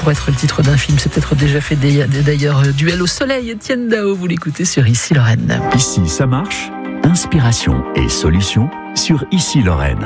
pourrait être le titre d'un film. C'est peut-être déjà fait d'ailleurs. Duel au soleil, Étienne Dao, vous l'écoutez sur Ici Lorraine. Ici ça marche. Inspiration et solutions sur Ici Lorraine.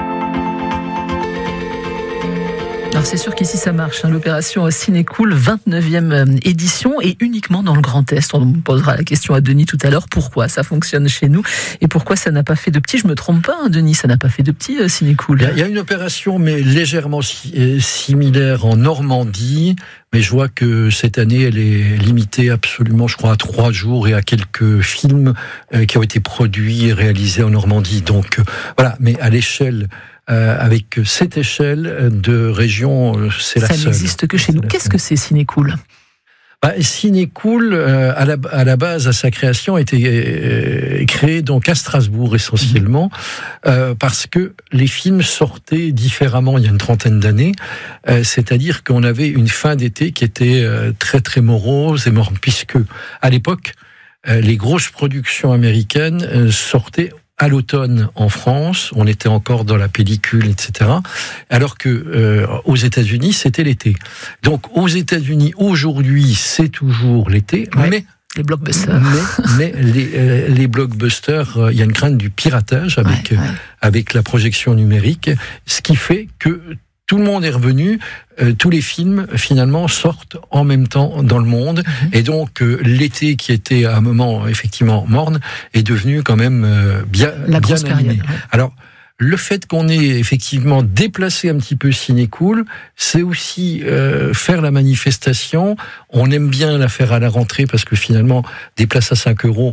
Alors c'est sûr qu'ici ça marche, l'opération Cinécool, 29e édition et uniquement dans le Grand Est. On posera la question à Denis tout à l'heure, pourquoi ça fonctionne chez nous et pourquoi ça n'a pas fait de petits. Je me trompe pas, Denis, ça n'a pas fait de petits Cinécool. Il y a une opération mais légèrement similaire en Normandie, mais je vois que cette année elle est limitée absolument, je crois, à 3 jours et à quelques films qui ont été produits et réalisés en Normandie. Donc voilà, mais à l'échelle avec cette échelle de région, c'est la seule. Ça n'existe que chez nous. Qu'est-ce que c'est Cinécool ? Cinécool, à la base, à sa création, a été créé donc à Strasbourg essentiellement, parce que les films sortaient différemment il y a une trentaine d'années. C'est-à-dire qu'on avait une fin d'été qui était très très morose et morne, puisque à l'époque, les grosses productions américaines sortaient à l'automne en France, on était encore dans la pellicule, etc. Alors que aux États-Unis, c'était l'été. Donc aux États-Unis, aujourd'hui, c'est toujours l'été, ouais. Mais les blockbusters. Mais les blockbusters, il y a une crainte du piratage avec la projection numérique, ce qui fait que tout le monde est revenu, tous les films finalement sortent en même temps dans le monde, et donc l'été qui était à un moment effectivement morne est devenu quand même bien animé. Ouais. Alors le fait qu'on ait effectivement déplacé un petit peu Cinécool, c'est aussi faire la manifestation. On aime bien la faire à la rentrée parce que finalement des places à 5 €.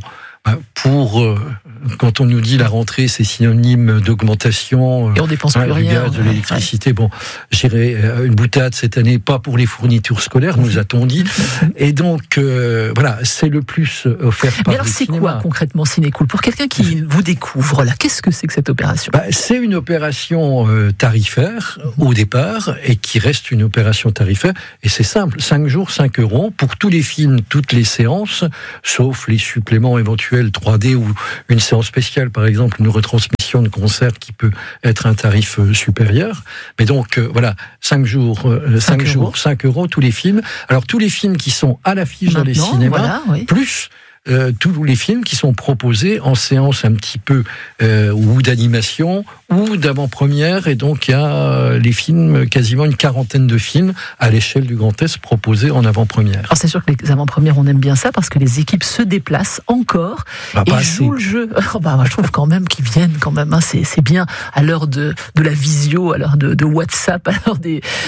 Quand on nous dit la rentrée, c'est synonyme d'augmentation. Et on dépense plus rien. Du gaz, de l'électricité. Bon, j'irai une boutade cette année, pas pour les fournitures scolaires, nous a-t-on dit. Et donc, voilà, c'est le plus offert par Mais alors, c'est cinéma. quoi concrètement Cinécool ? Pour quelqu'un qui vous découvre, là, qu'est-ce que c'est que cette opération ? C'est une opération tarifaire au départ, et qui reste une opération tarifaire. Et c'est simple, 5 jours, 5 € pour tous les films, toutes les séances, sauf les suppléments éventuels 3D ou une séance spéciale, par exemple, une retransmission de concert qui peut être un tarif supérieur. Mais donc, voilà, 5 jours, 5 € tous les films. Alors, tous les films qui sont à l'affiche dans les cinémas, plus tous les films qui sont proposés en séance un petit peu ou d'animation ou d'avant-première, et donc il y a les films, quasiment une quarantaine de films à l'échelle du Grand Est proposés en avant-première. Alors c'est sûr que les avant-premières, on aime bien ça parce que les équipes se déplacent encore et jouent le jeu. Moi, je trouve quand même qu'ils viennent quand même. C'est bien à l'heure de la visio, à l'heure de WhatsApp, à l'heure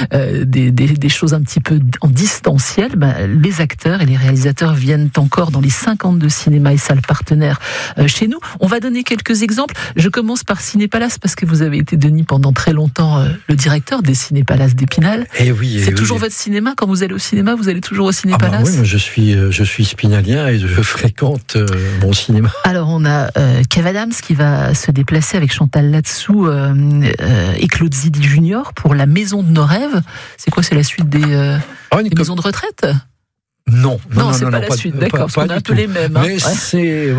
des choses un petit peu en distanciel. Les acteurs et les réalisateurs viennent encore dans les 52 cinémas et salles partenaires chez nous. On va donner quelques exemples. Je commence par Cinépalace parce que vous avez été, Denis, pendant très longtemps le directeur des Cinépalace d'Épinal. C'est toujours votre cinéma. Quand vous allez au cinéma, vous allez toujours au Cinépalace ? Oui, je suis spinalien et je fréquente mon cinéma. Alors on a Kev Adams qui va se déplacer avec Chantal Latsou et Claude Zidi Junior pour La Maison de nos rêves. C'est quoi ? C'est la suite des maisons de retraite ? Non, c'est pas la suite, d'accord, parce qu'on a un peu les mêmes. Mais c'est,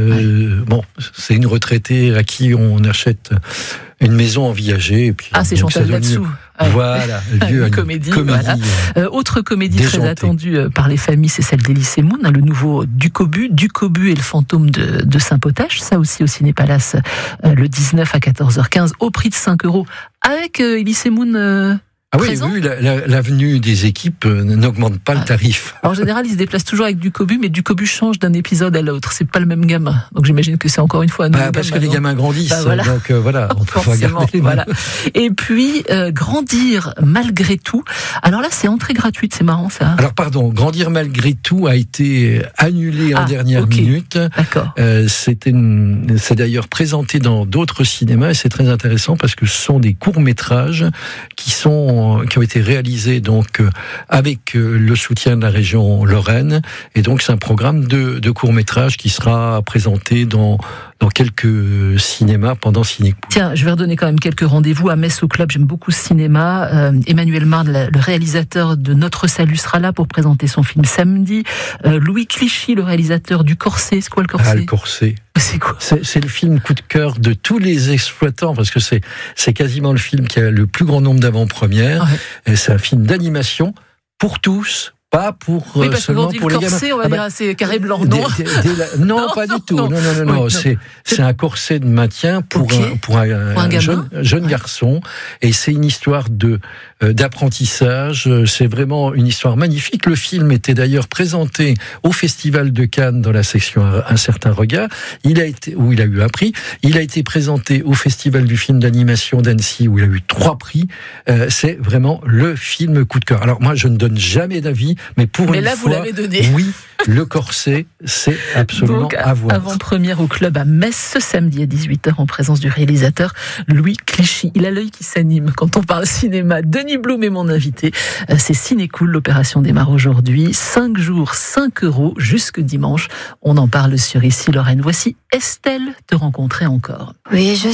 c'est une retraitée à qui on achète une maison en viager. Et puis, c'est Chantal Latsou. Voilà, une comédie. Voilà. Autre comédie très attendue par les familles, c'est celle d'Elysée Moon, le nouveau Ducobu et le fantôme de Saint-Potache, ça aussi au Cinépalace, le 19 à 14h15, au prix de 5 €, avec Elysée Moon... Oui, l'avenue des équipes n'augmente pas le tarif. En général, ils se déplacent toujours avec Ducobu, mais Ducobu change d'un épisode à l'autre. C'est pas le même gamin. Donc j'imagine que c'est encore une fois un nouveau gamin. Parce que les gamins grandissent. Donc voilà, on peut pas garder les mêmes. Et puis, Grandir malgré tout. Alors là, c'est entrée gratuite, c'est marrant ça. Alors pardon, Grandir malgré tout a été annulé en dernière minute. D'accord. C'est d'ailleurs présenté dans d'autres cinémas, et c'est très intéressant parce que ce sont des courts-métrages qui ont été réalisés donc avec le soutien de la région Lorraine, et donc c'est un programme de court-métrage qui sera présenté dans quelques cinémas pendant Cinécool. Tiens, je vais redonner quand même quelques rendez-vous à Metz au Club. J'aime beaucoup ce cinéma. Emmanuel Marne, le réalisateur de Notre Salut, sera là pour présenter son film samedi. Louis Clichy, le réalisateur du Corset. C'est quoi le Corset ? Le Corset. C'est quoi ? C'est le film coup de cœur de tous les exploitants, parce que c'est quasiment le film qui a le plus grand nombre d'avant-premières. C'est un film d'animation pour tous. Pas pour oui, parce seulement que pour les gamins. Corset, on va dire c'est carré blanc, non non, pas du tout. Non. C'est un corset de maintien pour un jeune garçon. Et c'est une histoire d'apprentissage. C'est vraiment une histoire magnifique. Le film était d'ailleurs présenté au Festival de Cannes dans la section Un certain regard. Où il a eu un prix. Il a été présenté au Festival du film d'animation d'Annecy où il a eu 3 prix. C'est vraiment le film coup de cœur. Alors moi, je ne donne jamais d'avis. Mais là, vous l'avez donné. Oui, le corset, c'est absolument donc, à voir. Avant-première au club à Metz ce samedi à 18h en présence du réalisateur Louis Clichy. Il a l'œil qui s'anime quand on parle cinéma. Denis Blum est mon invité. C'est Ciné-Cool, l'opération démarre aujourd'hui. 5 jours, 5 € jusque dimanche. On en parle sur Ici Lorraine. Voici Estelle te rencontrer encore. Oui, je